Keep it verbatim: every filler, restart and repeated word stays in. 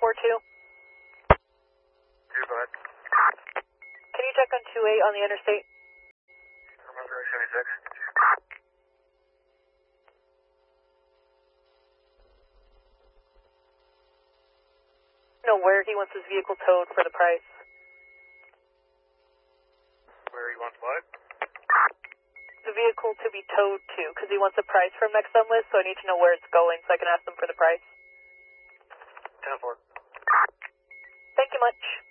four two. Two, go ahead. Can you check on two eight on the interstate? one zero seventy-six. Know where he wants his vehicle towed for the price. Where he wants what? The vehicle to be towed to, because he wants a price from Next on List, so I need to know where it's going so I can ask them for the price. ten four. Thank you much.